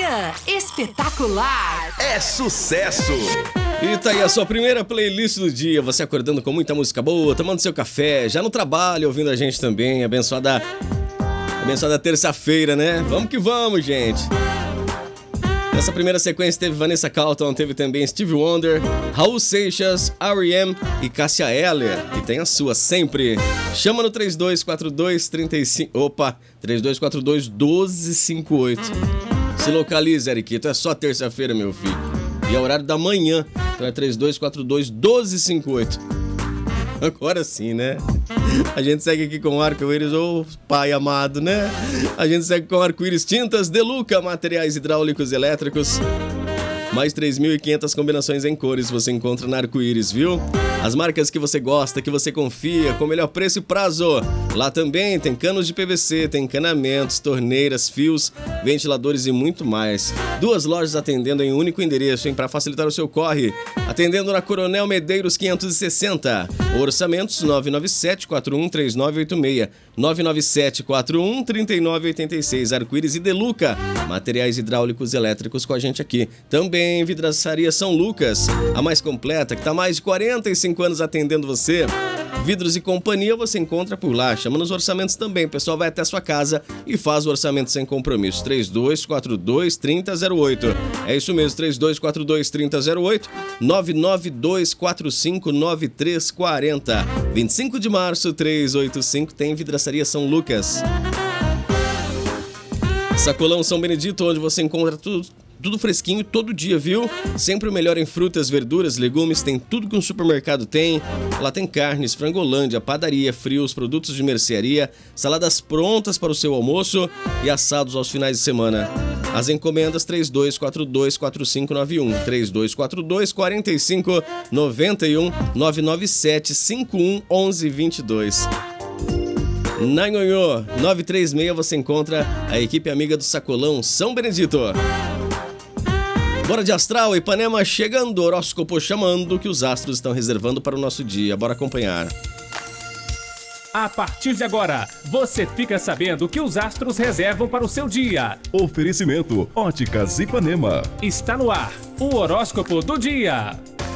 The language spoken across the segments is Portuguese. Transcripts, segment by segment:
Manhã Espetacular. É sucesso! E tá aí a sua primeira playlist do dia, você acordando com muita música boa, tomando seu café, já no trabalho, ouvindo a gente também, abençoada terça-feira, né? Vamos que vamos, gente! Nessa primeira sequência teve Vanessa Carlton, teve também Stevie Wonder, Raul Seixas, R.E.M. e Cássia Eller. E tem a sua sempre. Chama no 3242-1258. Se localiza, Eriquito, é só terça-feira, meu filho. E é horário da manhã, então é 3242-1258. Agora sim, né? A gente segue aqui com o Arco-Íris, ô pai amado, né? A gente segue com o Arco-Íris Tintas Deluca, materiais hidráulicos e elétricos. Mais 3.500 combinações em cores você encontra na Arco-Íris, viu? As marcas que você gosta, que você confia, com melhor preço e prazo. Lá também tem canos de PVC, tem encanamentos, torneiras, fios, ventiladores e muito mais. 2 lojas atendendo em um único endereço, hein? Para facilitar o seu corre. Atendendo na Coronel Medeiros 560. Orçamentos 997-413986. 997-413986. Arco-Íris e Deluca. Materiais hidráulicos e elétricos com a gente aqui. Também Vidraçaria São Lucas, a mais completa, que está há mais de 45 anos atendendo você. Vidros e companhia você encontra por lá. Chama nos orçamentos também. O pessoal vai até a sua casa e faz o orçamento sem compromisso. 3242-3008. É isso mesmo, 3242-3008. 992459340. 25 de março, 385, tem Vidraçaria São Lucas. Sacolão São Benedito, onde você encontra tudo fresquinho todo dia, viu? Sempre o melhor em frutas, verduras, legumes, tem tudo que um supermercado tem. Lá tem carnes, frangolândia, padaria, frios, produtos de mercearia, saladas prontas para o seu almoço e assados aos finais de semana. As encomendas 3242-4591, 3242-4591, 997-511122. Na Nhonhô 936 você encontra a equipe amiga do Sacolão São Benedito. Bora de astral, Ipanema chegando, horóscopo chamando, que os astros estão reservando para o nosso dia. Bora acompanhar. A partir de agora, você fica sabendo o que os astros reservam para o seu dia. Oferecimento Óticas Ipanema. Está no ar, o horóscopo do dia.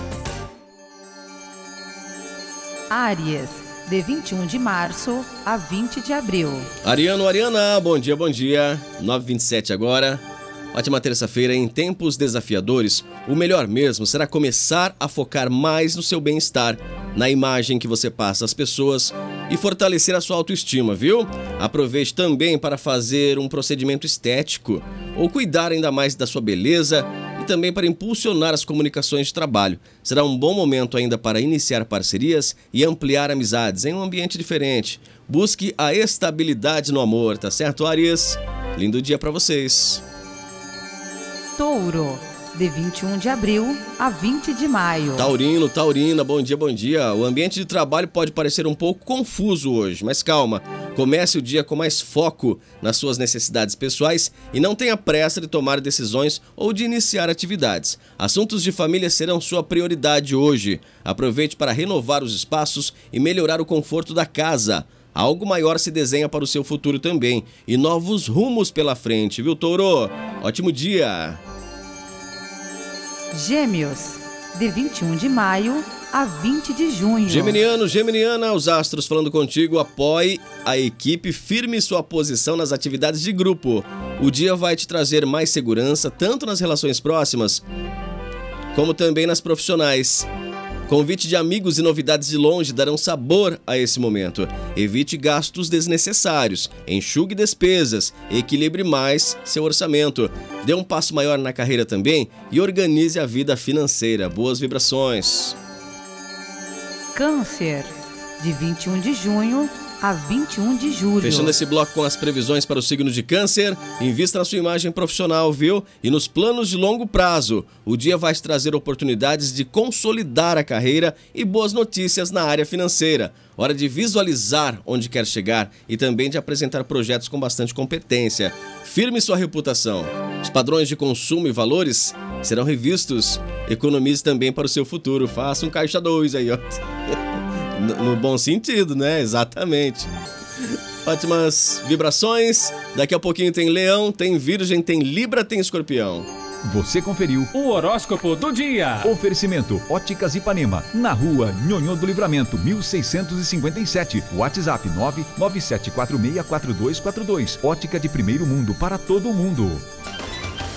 Áries, de 21 de março a 20 de abril. Ariano, Ariana, bom dia, 9h27 agora. Ótima terça-feira. Em tempos desafiadores, o melhor mesmo será começar a focar mais no seu bem-estar, na imagem que você passa às pessoas e fortalecer a sua autoestima, viu? Aproveite também para fazer um procedimento estético ou cuidar ainda mais da sua beleza e também para impulsionar as comunicações de trabalho. Será um bom momento ainda para iniciar parcerias e ampliar amizades em um ambiente diferente. Busque a estabilidade no amor, tá certo, Áries? Lindo dia para vocês. Touro, de 21 de abril a 20 de maio. Taurino, Taurina, bom dia. O ambiente de trabalho pode parecer um pouco confuso hoje, mas calma. Comece o dia com mais foco nas suas necessidades pessoais e não tenha pressa de tomar decisões ou de iniciar atividades. Assuntos de família serão sua prioridade hoje. Aproveite para renovar os espaços e melhorar o conforto da casa. Algo maior se desenha para o seu futuro também e novos rumos pela frente, viu, Touro? Ótimo dia! Gêmeos, de 21 de maio a 20 de junho. Geminiano, Geminiana, os astros falando contigo, apoie a equipe, firme sua posição nas atividades de grupo. O dia vai te trazer mais segurança, tanto nas relações próximas, como também nas profissionais. Convite de amigos e novidades de longe darão sabor a esse momento. Evite gastos desnecessários, enxugue despesas, equilibre mais seu orçamento. Dê um passo maior na carreira também e organize a vida financeira. Boas vibrações. Câncer, de 21 de junho a 21 de julho. Fechando esse bloco com as previsões para o signo de Câncer, invista na sua imagem profissional, viu? E nos planos de longo prazo. O dia vai te trazer oportunidades de consolidar a carreira e boas notícias na área financeira. Hora de visualizar onde quer chegar e também de apresentar projetos com bastante competência. Firme sua reputação. Os padrões de consumo e valores serão revistos. Economize também para o seu futuro. Faça um caixa 2 aí, ó. No bom sentido, né? Exatamente. Ótimas vibrações. Daqui a pouquinho tem Leão, tem Virgem, tem Libra, tem Escorpião. Você conferiu O horóscopo do dia. Oferecimento Óticas Ipanema, na rua Nhonhô do Livramento, 1657. WhatsApp 997464242. Ótica de primeiro mundo para todo mundo.